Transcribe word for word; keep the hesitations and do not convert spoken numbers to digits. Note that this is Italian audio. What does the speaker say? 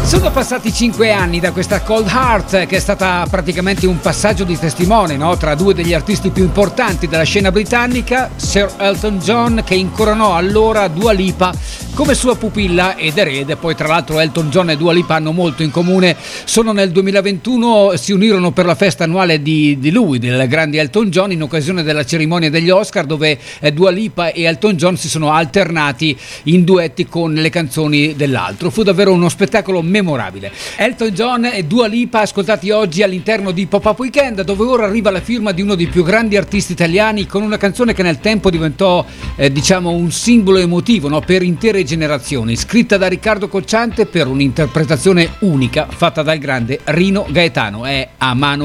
Sono passati cinque anni da questa Cold Heart, che è stata praticamente un passaggio di testimone, no? Tra due degli artisti più importanti della scena britannica, Sir Elton John, che incoronò allora Dua Lipa come sua pupilla ed erede. Poi tra l'altro Elton John e Dua Lipa hanno molto in comune. Sono nel duemilaventuno, si unirono per la festa annuale di, di lui, del grande Elton John, in occasione della cerimonia degli Oscar, dove Dua Lipa e Elton John si sono alternati in duetti con le canzoni dell'altro. Fu davvero uno spettacolo memorabile. Elton John e Dua Lipa ascoltati oggi all'interno di Pop-Up Weekend, dove ora arriva la firma di uno dei più grandi artisti italiani, con una canzone che nel tempo diventò eh, diciamo un simbolo emotivo, no? Per intere generazioni, scritta da Riccardo Cocciante per un'interpretazione unica fatta dal grande Rino Gaetano. È A Mano